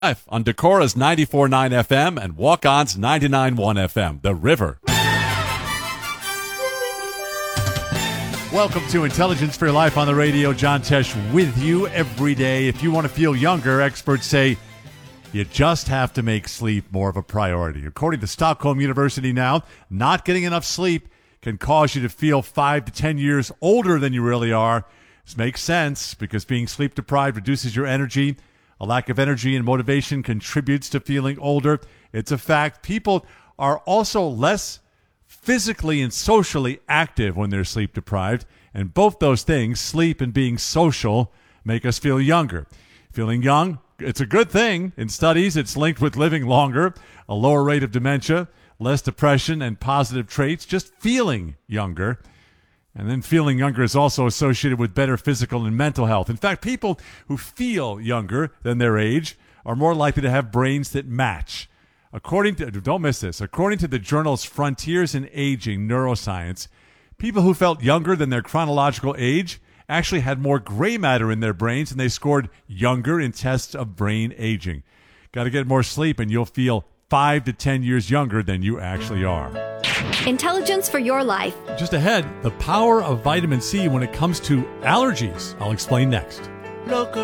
Live on Decora's 94.9 FM and Walk-On's 99.1 FM, The River. Welcome to Intelligence for Your Life on the radio. John Tesh with you every day. If you want to feel younger, experts say you just have to make sleep more of a priority. According to Stockholm University now, not getting enough sleep can cause you to feel 5 to 10 years older than you really are. This makes sense because being sleep deprived reduces your energy. A lack of energy and motivation contributes to feeling older. It's a fact. People are also less physically and socially active when they're sleep deprived. And both those things, sleep and being social, make us feel younger. Feeling young, it's a good thing. In studies, it's linked with living longer, a lower rate of dementia, less depression, and positive traits, just feeling younger. And then feeling younger is also associated with better physical and mental health. In fact, people who feel younger than their age are more likely to have brains that match. Don't miss this, according to the journal's Frontiers in Aging Neuroscience, people who felt younger than their chronological age actually had more gray matter in their brains, and they scored younger in tests of brain aging. Got to get more sleep, and you'll feel 5 to 10 years younger than you actually are. Intelligence for your life. Just ahead, the power of vitamin C when it comes to allergies. I'll explain next.